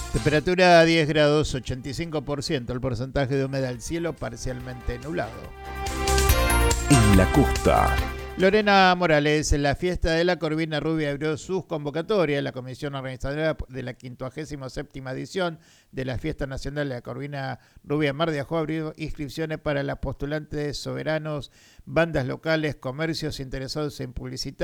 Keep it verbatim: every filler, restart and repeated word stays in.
Temperatura diez grados, ochenta y cinco por ciento. El porcentaje de humedad del cielo parcialmente nublado. En la costa. Lorena Morales, en la fiesta de la Corvina Rubia abrió sus convocatorias. La comisión organizadora de la quincuagésima séptima edición de la Fiesta Nacional de la Corvina Rubia Mar de Ajó abrió inscripciones para las postulantes soberanos, bandas locales, comercios interesados en publicitar